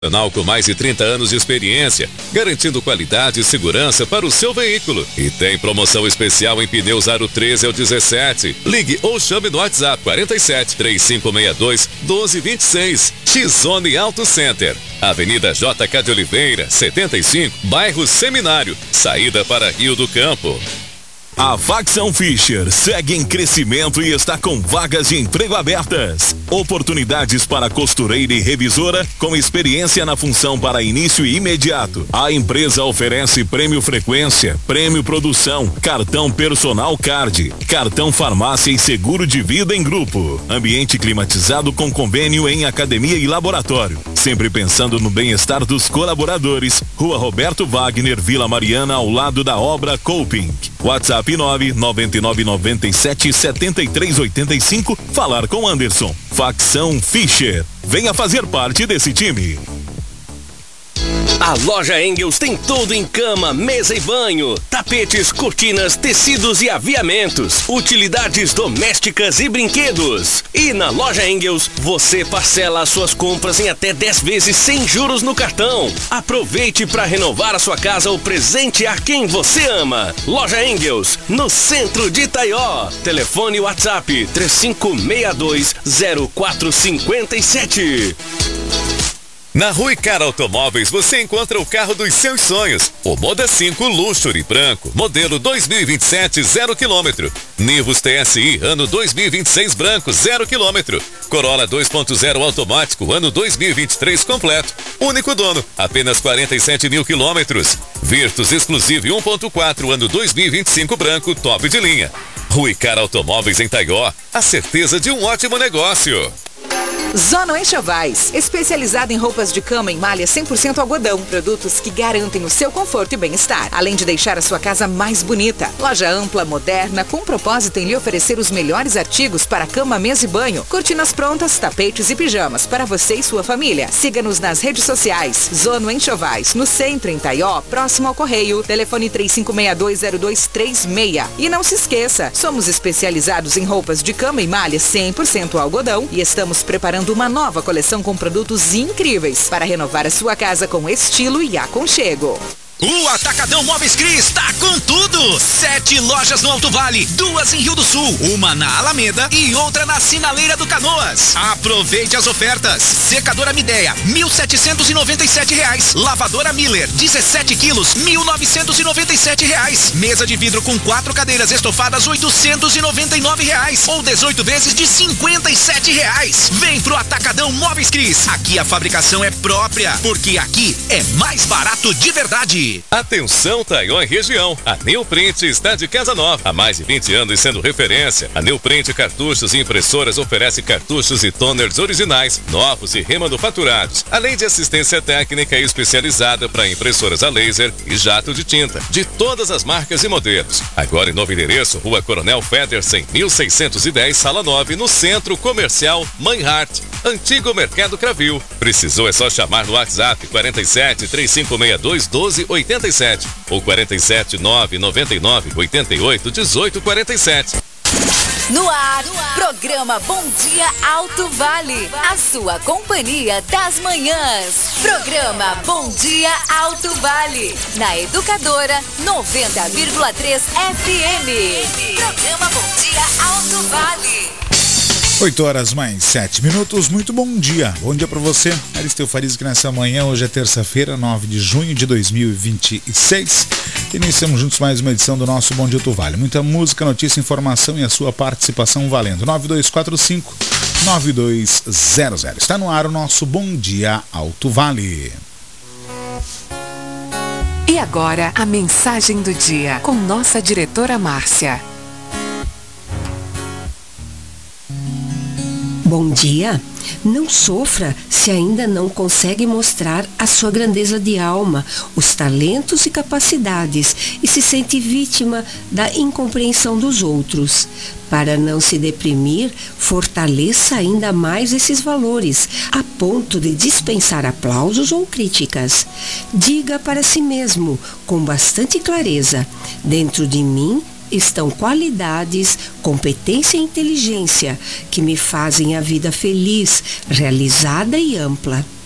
Com mais de 30 anos de experiência, garantindo qualidade e segurança para o seu veículo. E tem promoção especial em pneus aro 13 ao 17. Ligue ou chame no WhatsApp 47 3562 1226. X-Zone Auto Center. Avenida JK de Oliveira, 75, bairro Seminário. Saída para Rio do Campo. A Facção Fischer segue em crescimento e está com vagas de emprego abertas. Oportunidades para costureira e revisora com experiência na função para início imediato. A empresa oferece prêmio frequência, prêmio produção, cartão personal card, cartão farmácia e seguro de vida em grupo. Ambiente climatizado com convênio em academia e laboratório. Sempre pensando no bem-estar dos colaboradores. Rua Roberto Wagner, Vila Mariana, ao lado da obra Coping. WhatsApp 999977385. Falar com Anderson. Facção Fischer. Venha fazer parte desse time. A loja Engels tem tudo em cama, mesa e banho, tapetes, cortinas, tecidos e aviamentos, utilidades domésticas e brinquedos. E na loja Engels, você parcela as suas compras em até 10 vezes sem juros no cartão. Aproveite para renovar a sua casa ou presentear quem você ama. Loja Engels, no centro de Itaió. Telefone WhatsApp 3562-0457. Na Rui Cara Automóveis você encontra o carro dos seus sonhos. O Moda 5 Luxury branco, modelo 2027 0 km. Nivus TSI ano 2026 branco 0 km. Corolla 2.0 automático ano 2023 completo. Único dono, apenas 47 mil quilômetros. Virtus Exclusive 1.4 ano 2025 branco top de linha. Rui Cara Automóveis em Itaió, a certeza de um ótimo negócio. Zona Enxovais, especializada em roupas de cama em malha 100% algodão. Produtos que garantem o seu conforto e bem-estar, além de deixar a sua casa mais bonita. Loja ampla, moderna, com propósito em lhe oferecer os melhores artigos para cama, mesa e banho. Cortinas prontas, tapetes e pijamas para você e sua família. Siga-nos nas redes sociais. Zona Enxovais, no centro em Itaió, próximo ao Correio. Telefone 3562-0236. E não se esqueça, somos especializados em roupas de cama e malha 100% algodão e estamos preparando uma nova coleção com produtos incríveis para renovar a sua casa com estilo e aconchego. O Atacadão Móveis Cris está com tudo! 7 lojas no Alto Vale, 2 em Rio do Sul, uma na Alameda e outra na Sinaleira do Canoas. Aproveite as ofertas. Secadora Midea, R$1.797. Lavadora Miller, 17 quilos, R$1.997. Mesa de vidro com 4 cadeiras estofadas, R$899. Ou 18 vezes de R$57. Vem pro Atacadão Móveis Cris. Aqui a fabricação é própria, porque aqui é mais barato de verdade. Atenção, Itaió e região. A Neoprint está de casa nova. Há mais de 20 anos sendo referência. A Neoprint Cartuchos e Impressoras oferece cartuchos e toners originais, novos e remanufaturados, além de assistência técnica especializada para impressoras a laser e jato de tinta, de todas as marcas e modelos. Agora em novo endereço, Rua Coronel Federsen, 1610, Sala 9, no Centro Comercial Manhart, antigo Mercado Cravil. Precisou é só chamar no WhatsApp 47 3562 1287 ou 47 999 88 18 47. No ar, programa Bom Dia Alto Vale, a sua companhia das manhãs. Programa Bom Dia Alto Vale, na Educadora 90,3 FM. Programa Bom Dia Alto Vale. 8 horas mais 7 minutos, muito bom dia. Bom dia para você, Aristeu Farias, que nessa manhã, hoje é terça-feira, 9 de junho de 2026. Iniciamos juntos mais uma edição do nosso Bom Dia Alto Vale. Muita música, notícia, informação e a sua participação valendo. 9245-9200. Está no ar o nosso Bom Dia Alto Vale. E agora, a mensagem do dia, com nossa diretora Márcia. Bom dia. Não sofra se ainda não consegue mostrar a sua grandeza de alma, os talentos e capacidades e se sente vítima da incompreensão dos outros. Para não se deprimir, fortaleça ainda mais esses valores, a ponto de dispensar aplausos ou críticas. Diga para si mesmo, com bastante clareza: dentro de mim estão qualidades, competência e inteligência que me fazem a vida feliz, realizada e ampla.